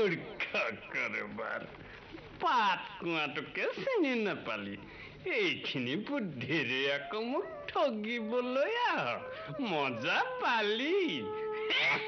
মূৰ্খ কৰবাৰ পাত কোৱাটোকে চিনি নাপালি এইখিনি বুদ্ধিৰে আকৌ মোক ঠগিবলৈ আহ মজা পালি